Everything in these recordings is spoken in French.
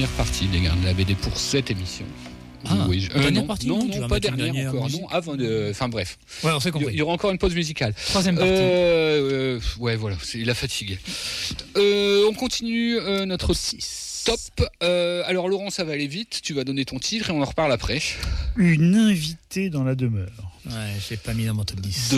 dernière partie, les gars, de la BD pour cette émission. Dernière partie, non, tu vas pas mettre une dernière encore, musique. non, avant de... Enfin bref. Ouais, on s'est compris. Il y aura encore une pause musicale. Troisième partie. Ouais, voilà, c'est la fatigue. On continue notre top. Alors Laurent, ça va aller vite, tu vas donner ton titre et on en reparle après. Une invitée dans la demeure. Ouais, je l'ai pas mis dans mon top 10.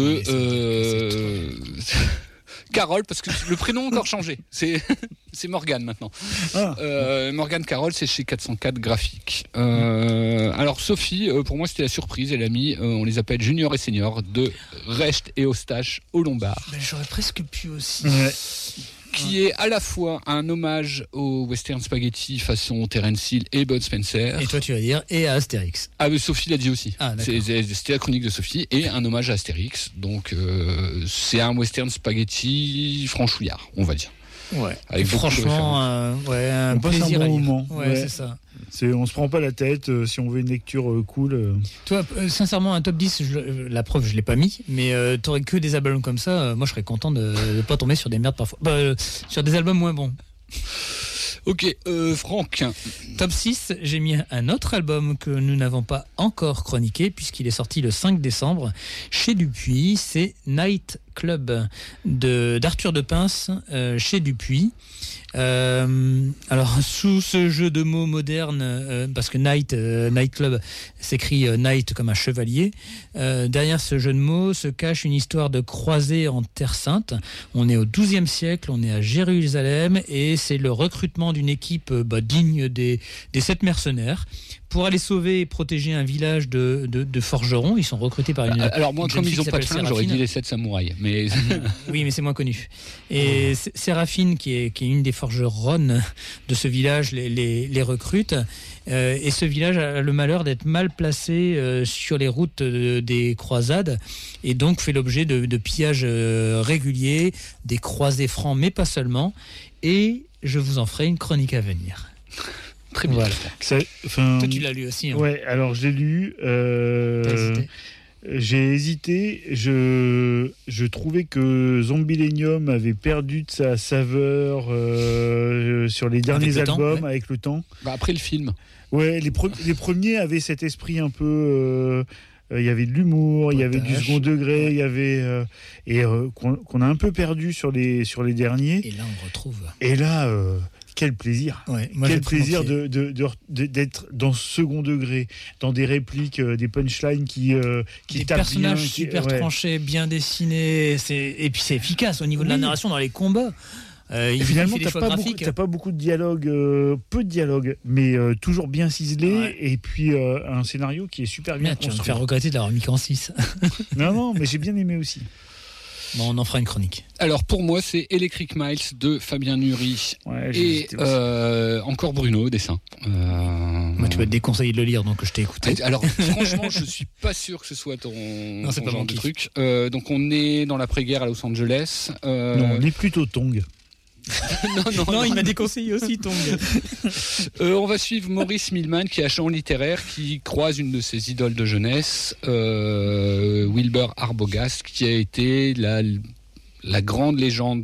Carole, parce que le prénom a encore changé. C'est Morgane maintenant. Morgane Carole, c'est chez 404 Graphiques. Alors Sophie, pour moi c'était la surprise. Elle a mis, on les appelle Junior et Senior, de Recht et Eustache au Lombard. Ben, j'aurais presque pu aussi. Ouais. Qui est à la fois un hommage au western spaghetti façon Terence Hill et Bud Spencer. Et toi tu vas dire, et à Astérix. Ah, mais Sophie l'a dit aussi. Ah, c'était la chronique de Sophie et un hommage à Astérix. Donc c'est un western spaghetti franchouillard, on va dire. Ouais. Avec franchement, un on passe plaisir un à bon lire. moment. Ouais, c'est ça. On se prend pas la tête si on veut une lecture cool. Toi, sincèrement, un top 10, la preuve, je l'ai pas mis, mais t'aurais que des albums comme ça. Moi, je serais content de ne pas tomber sur des merdes parfois. Sur des albums moins bons. Ok, Franck. Top 6, j'ai mis un autre album que nous n'avons pas encore chroniqué, puisqu'il est sorti le 5 décembre chez Dupuis. C'est Night Club d'Arthur de Pince chez Dupuis. Alors sous ce jeu de mots moderne, parce que Night Club s'écrit Night comme un chevalier, derrière ce jeu de mots se cache une histoire de croisée en Terre Sainte. On est au XIIe siècle, on est à Jérusalem et c'est le recrutement d'une équipe digne des 7 mercenaires pour aller sauver et protéger un village de forgerons. Ils sont recrutés par une... Alors moi, une comme jeune ils fille n'ont pas de qui flingue, s'appelle j'aurais dit Séraphine. les 7 samouraïs. Mais... Oui, mais c'est moins connu. Et Séraphine, qui est une des forgeronnes de ce village, les recrute. Et ce village a le malheur d'être mal placé sur les routes des croisades et donc fait l'objet de pillages réguliers, des croisés francs, mais pas seulement. Et je vous en ferai une chronique à venir. Très bien. Voilà. Toi, tu l'as lu aussi. Hein. Ouais, alors je l'ai lu. T'as hésité. J'ai hésité. Je trouvais que Zombilenium avait perdu de sa saveur sur les derniers albums avec le temps. Après le film. Ouais, les premiers avaient cet esprit un peu. Il y avait de l'humour, il y avait du second degré, il y avait qu'on a un peu perdu sur les derniers. Et là, on retrouve. Et là. Quel plaisir, quel plaisir d'être dans ce second degré, dans des répliques, des punchlines qui des tapent personnages bien, super tranchés, bien dessinés, et puis c'est efficace au niveau de la narration dans les combats. Finalement, t'as pas beaucoup de dialogue, peu de dialogue, mais toujours bien ciselé, et puis un scénario qui est super bien construit. Tu vas me faire regretter de l'avoir mis qu'en 6. Non, mais j'ai bien aimé aussi. Bon, on en fera une chronique. Alors pour moi, c'est Electric Miles de Fabien Nury et encore Bruno au dessin. Moi, tu vas te déconseiller de le lire, donc je t'ai écouté. Alors franchement, je suis pas sûr que ce soit ton genre de truc. Donc on est dans l'après-guerre à Los Angeles. Non, on est plutôt Tong. non, il m'a déconseillé aussi, Tong. On va suivre Maurice Milman, qui est agent littéraire, qui croise une de ses idoles de jeunesse, Wilbur Arbogast, qui a été la grande légende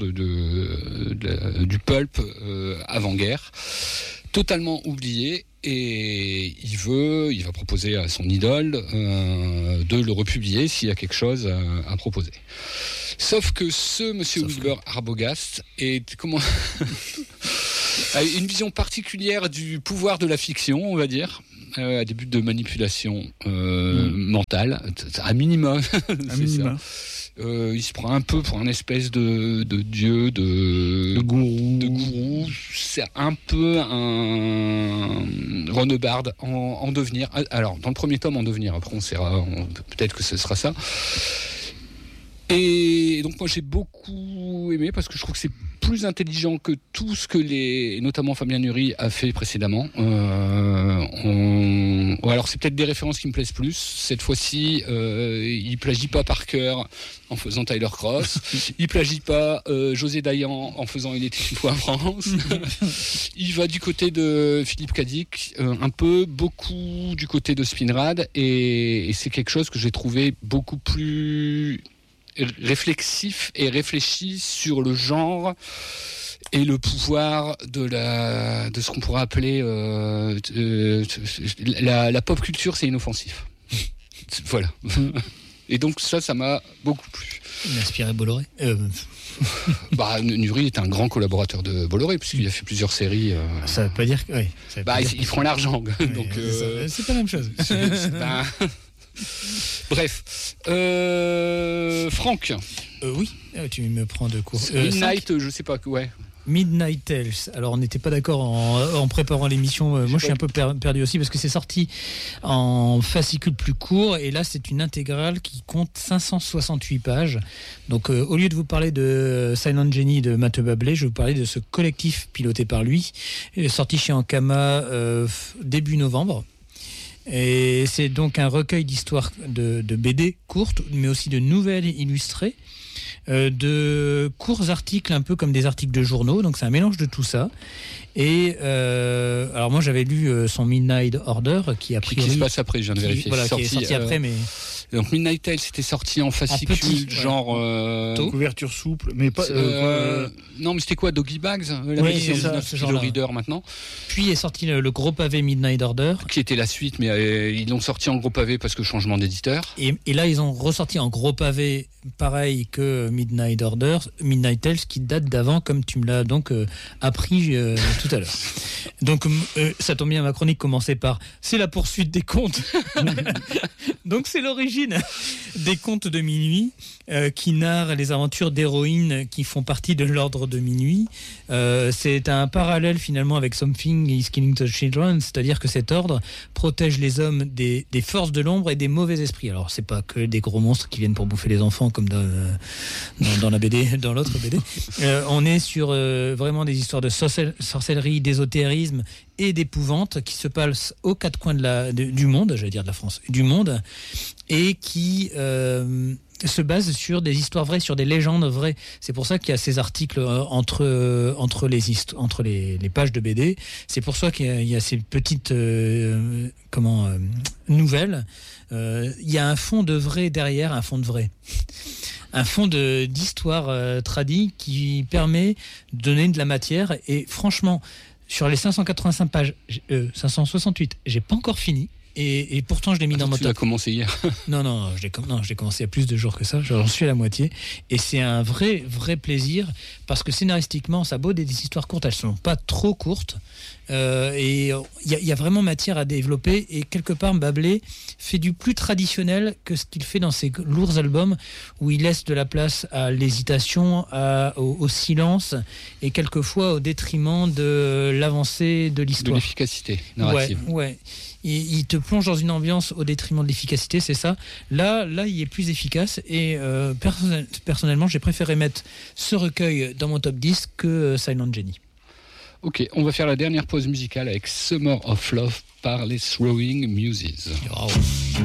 du pulp avant-guerre, totalement oublié. Et il va proposer à son idole de le republier s'il y a quelque chose à proposer. Sauf que ce monsieur Wilbur Arbogast a une vision particulière du pouvoir de la fiction, on va dire, à des buts de manipulation mentale, à minima. Il se prend un peu pour un espèce de dieu, de gourou. C'est un peu un Ronebard en devenir. Alors, dans le premier tome, en devenir. Après, peut-être que ce sera ça. Et donc, moi, j'ai beaucoup aimé parce que je trouve que c'est plus intelligent que tout ce que notamment Fabien Nury a fait précédemment. Alors c'est peut-être des références qui me plaisent plus. Cette fois-ci, il plagie pas Parker en faisant Tyler Cross. Il plagie pas José Dayan en faisant Il était une fois en France. Il va du côté de Philippe Cadic, beaucoup du côté de Spinrad, et c'est quelque chose que j'ai trouvé beaucoup plus réflexif et réfléchi sur le genre et le pouvoir de ce qu'on pourrait appeler la pop culture, c'est inoffensif. Voilà. Et donc ça m'a beaucoup plu. Il m'a inspiré Bolloré. Nury est un grand collaborateur de Bolloré puisqu'il a fait plusieurs séries. Ça veut pas dire que. Oui, il prend l'argent. Oui, donc c'est pas la même chose. Bref, Franck. Oui, tu me prends de court. Midnight, je sais pas ouais. Midnight Tales. Alors on n'était pas d'accord en préparant l'émission. Moi je suis un peu perdu aussi parce que c'est sorti en fascicule plus court et là c'est une intégrale qui compte 568 pages. Donc au lieu de vous parler de Silent Jenny de Mathieu Bablé, je vais vous parler de ce collectif piloté par lui, sorti chez Ankama début novembre. Et c'est donc un recueil d'histoires de BD courtes, mais aussi de nouvelles illustrées, de courts articles, un peu comme des articles de journaux. Donc c'est un mélange de tout ça. Et alors moi j'avais lu son Midnight Order qui a priori... Qui se passe après, je viens de vérifier. Voilà, qui est sorti après, mais... Donc Midnight Tales c'était sorti en fascicule, genre couverture souple, mais pas. Non, mais c'était quoi, Doggy Bags, oui, c'est ça, ce genre le reader maintenant. Puis est sorti le gros pavé Midnight Order, qui était la suite, mais ils l'ont sorti en gros pavé parce que changement d'éditeur. Et là ils ont ressorti en gros pavé, pareil que Midnight Order, Midnight Tales, qui date d'avant, comme tu me l'as donc appris tout à l'heure. Donc ça tombe bien, ma chronique commençait par c'est la poursuite des contes. Donc c'est l'origine des contes de minuit qui narrent les aventures d'héroïnes qui font partie de l'ordre de minuit. C'est un parallèle finalement avec Something is Killing the Children, c'est-à-dire que cet ordre protège les hommes des forces de l'ombre et des mauvais esprits. Alors c'est pas que des gros monstres qui viennent pour bouffer les enfants comme dans la BD, dans l'autre BD. On est sur vraiment des histoires de sorcellerie, d'ésotérisme et d'épouvante qui se passent aux quatre coins du monde, j'allais dire de la France, du monde, et qui se base sur des histoires vraies, sur des légendes vraies. C'est pour ça qu'il y a ces articles entre les pages de BD. C'est pour ça qu'il y a ces petites nouvelles. Il y a un fond de vrai derrière, un fond de vrai. Un fond d'histoire tradie qui permet de donner de la matière. Et franchement, sur les 585 pages, 568, j'ai pas encore fini. Et pourtant, je l'ai mis dans mon top. Tu l'as commencé hier. Non, je l'ai commencé il y a plus de jours que ça. J'en suis à la moitié. Et c'est un vrai plaisir parce que scénaristiquement, ça a beau des histoires courtes, elles sont pas trop courtes. Et il y a vraiment matière à développer. Et quelque part, Bablé fait du plus traditionnel que ce qu'il fait dans ses lourds albums où il laisse de la place à l'hésitation, au silence et quelquefois au détriment de l'avancée de l'histoire. De l'efficacité narrative. Ouais. Il te plonge dans une ambiance au détriment de l'efficacité, c'est ça. Là, il est plus efficace et personnellement, j'ai préféré mettre ce recueil dans mon top 10 que Silent Jenny. Ok, on va faire la dernière pause musicale avec Summer of Love par les Throwing Muses. Oh.